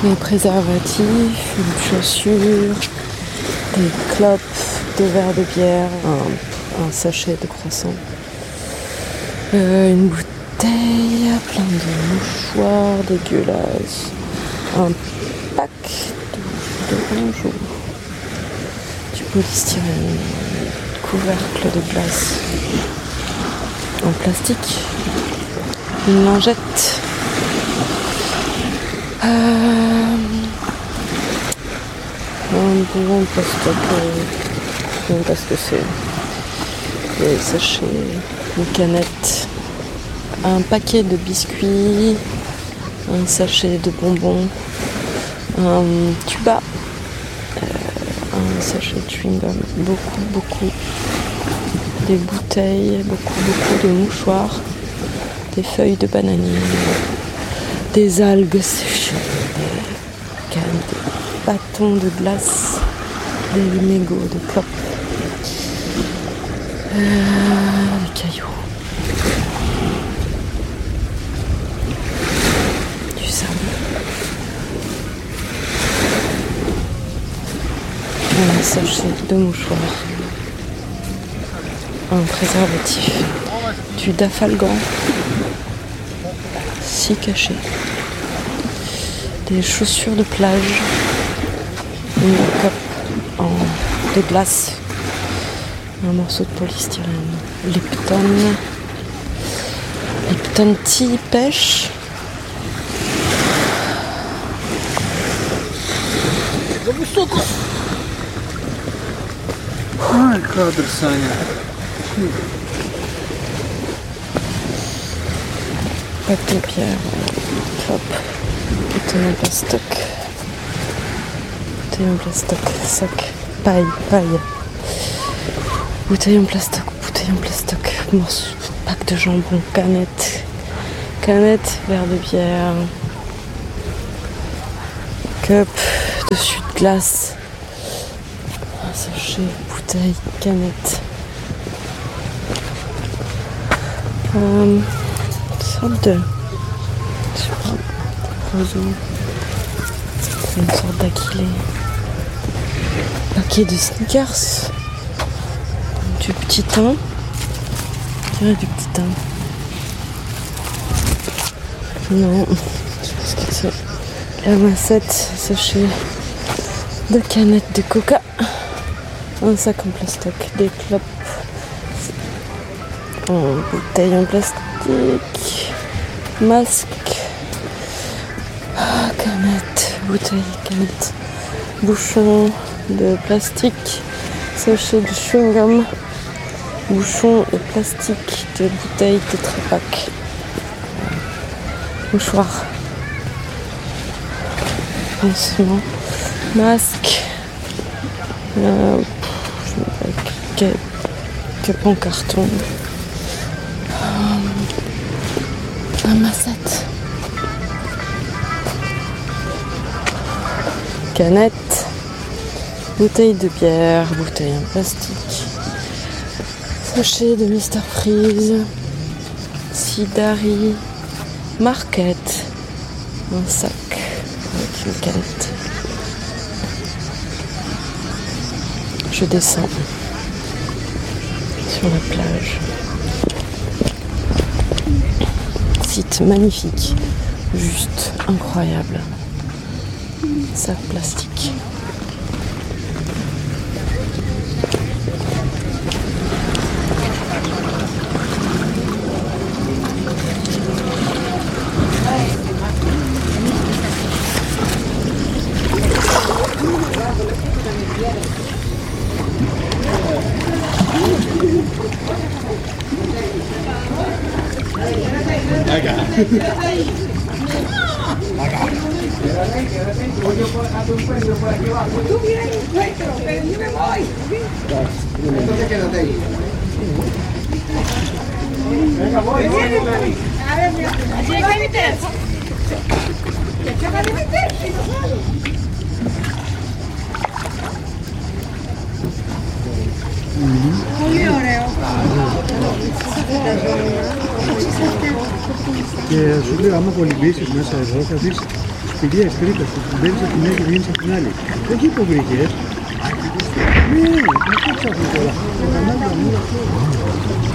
des préservatifs, une chaussure, des clopes, des verres de bière, un sachet de croissant, une bouteille, plein de mouchoirs dégueulasses, un pack d'orange, du polystyrène, couvercle de glace en plastique, une lingette, un bouillon de plastoc, je ne sais pas ce que c'est, des sachets, une canette, un paquet de biscuits, un sachet de bonbons, un tuba, un sachet de chewing-gum, beaucoup, des bouteilles, beaucoup de mouchoirs, des feuilles de bananier, des algues séchées, des cannes, des bâtons de glace, des mégots de clopes, des cailloux, du sable, un sachet de mouchoirs, un préservatif, du dafalgan, 6 cachets, des chaussures de plage, une coupe de glace, un morceau de polystyrène, Lipton Tea pêche, Kadr Саня. papier pierre, clope, bouteille en plastoc, sac, paille, bouteille en plastoc, morceau, pack de jambon, canette, verre de bière, cup, dessus de glace, un sachet, bouteille, canette, une sorte de, je sais pas, roseau, une sorte d'aquilé, paquet de sneakers, du petit thym, non, je sais pas ce que c'est, la massette, sachet de canettes de coca, un sac en plastoc, des clopes, une bouteille en plastique, masque, canette, bouchon de plastique, sachet de chewing-gum, bouchon de plastique de bouteille de Tetra-Pak, mouchoir, pansement, masque, cup en carton, un massette, canette, bouteille de bière, bouteille en plastique, sachet de Mr Freeze, Sidari, marquette, un sac avec une canette. Je descends sur la plage. Site magnifique, juste incroyable. Sac plastique. Και σου λέω άμα κολυμπήσεις μέσα εδώ θα δεις Φιλία, τρίτα, μπαίνεις από τη μία και βγαίνεις από την άλλη. Όχι υποβρύχες. Ναι, αυτό ψάχνω τώρα.